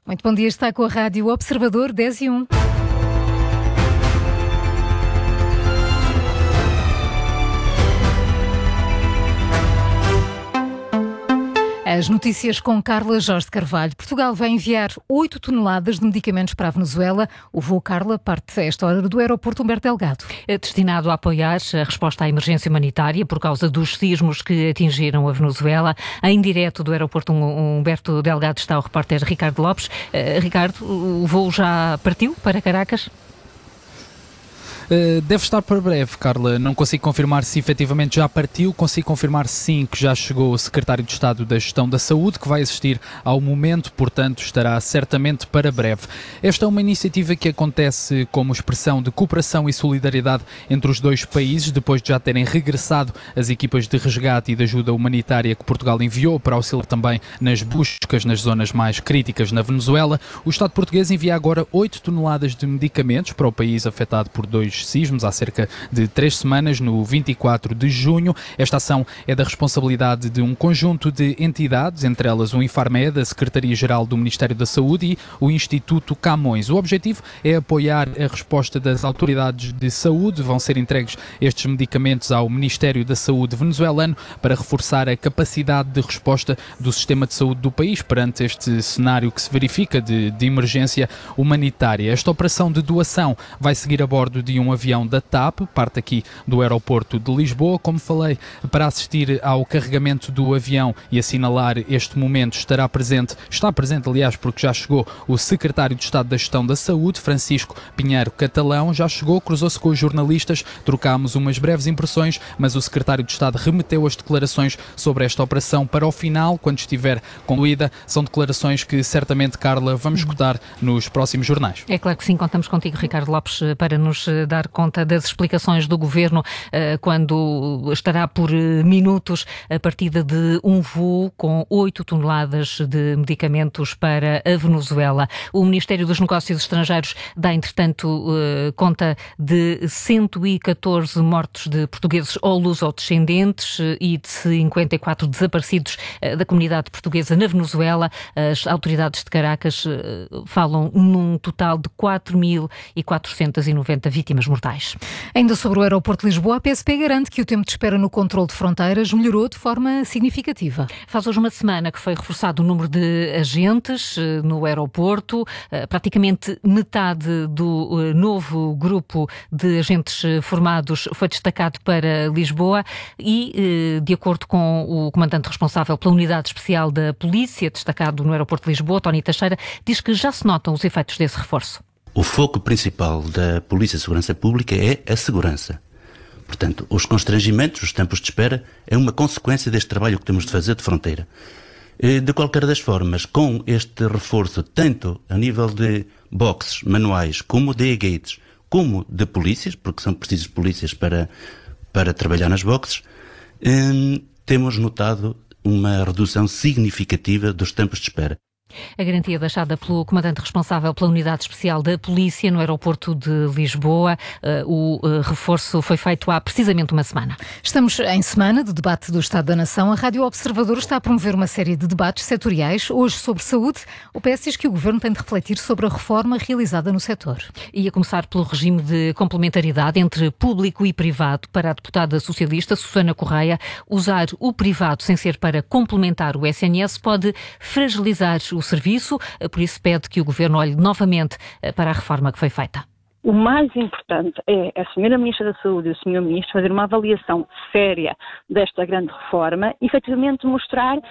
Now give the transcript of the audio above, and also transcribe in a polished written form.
Muito bom dia, está com a Rádio Observador 10:01. As notícias com Carla Jorge de Carvalho. Portugal vai enviar 8 toneladas de medicamentos para a Venezuela. O voo, Carla, parte a esta hora do aeroporto Humberto Delgado. É destinado a apoiar a resposta à emergência humanitária por causa dos sismos que atingiram a Venezuela. Em direto do aeroporto Humberto Delgado está o repórter Ricardo Lopes. Ricardo, o voo já partiu para Caracas? Deve estar para breve, Carla. Não consigo confirmar se efetivamente já partiu, consigo confirmar sim que já chegou o Secretário de Estado da Gestão da Saúde, que vai assistir ao momento, portanto estará certamente para breve. Esta é uma iniciativa que acontece como expressão de cooperação e solidariedade entre os dois países, depois de já terem regressado as equipas de resgate e de ajuda humanitária que Portugal enviou para auxiliar também nas buscas nas zonas mais críticas na Venezuela. O Estado português envia agora 8 toneladas de medicamentos para o país afetado por dois sismos há cerca de 3 semanas, no 24 de junho. Esta ação é da responsabilidade de um conjunto de entidades, entre elas o Infarmed, a Secretaria-Geral do Ministério da Saúde e o Instituto Camões. O objetivo é apoiar a resposta das autoridades de saúde. Vão ser entregues estes medicamentos ao Ministério da Saúde venezuelano para reforçar a capacidade de resposta do sistema de saúde do país perante este cenário que se verifica de emergência humanitária. Esta operação de doação vai seguir a bordo de um avião da TAP, parte aqui do aeroporto de Lisboa. Como falei, para assistir ao carregamento do avião e assinalar este momento está presente, aliás, porque já chegou o Secretário de Estado da Gestão da Saúde, Francisco Pinheiro Catalão, já chegou, cruzou-se com os jornalistas, trocámos umas breves impressões, mas o Secretário de Estado remeteu as declarações sobre esta operação para o final, quando estiver concluída. São declarações que certamente, Carla, vamos escutar nos próximos jornais. É claro que sim, contamos contigo, Ricardo Lopes, para nos dar conta das explicações do Governo quando estará por minutos a partida de um voo com 8 toneladas de medicamentos para a Venezuela. O Ministério dos Negócios Estrangeiros dá, entretanto, conta de 114 mortos de portugueses ou luso-descendentes e de 54 desaparecidos da comunidade portuguesa na Venezuela. As autoridades de Caracas falam num total de 4.490 vítimas mortais. Ainda sobre o aeroporto de Lisboa, a PSP garante que o tempo de espera no controle de fronteiras melhorou de forma significativa. Faz hoje uma semana que foi reforçado o número de agentes no aeroporto. Praticamente metade do novo grupo de agentes formados foi destacado para Lisboa e, de acordo com o comandante responsável pela unidade especial da polícia, destacado no aeroporto de Lisboa, Tony Teixeira, diz que já se notam os efeitos desse reforço. O foco principal da Polícia de Segurança Pública é a segurança. Portanto, os constrangimentos, os tempos de espera, é uma consequência deste trabalho que temos de fazer de fronteira. De qualquer das formas, com este reforço, tanto a nível de boxes manuais, como de gates, como de polícias, porque são precisos polícias para trabalhar nas boxes, temos notado uma redução significativa dos tempos de espera. A garantia deixada pelo comandante responsável pela unidade especial da polícia no aeroporto de Lisboa. O reforço foi feito há precisamente uma semana. Estamos em semana de debate do Estado da Nação. A Rádio Observador está a promover uma série de debates setoriais. Hoje sobre saúde, o PS diz que o Governo tem de refletir sobre a reforma realizada no setor. E a começar pelo regime de complementaridade entre público e privado. Para a deputada socialista Susana Correia, usar o privado sem ser para complementar o SNS pode fragilizar o serviço, por isso pede que o Governo olhe novamente para a reforma que foi feita. O mais importante é a Sra. Ministra da Saúde e o Sr. Ministro fazer uma avaliação séria desta grande reforma e, efetivamente, mostrar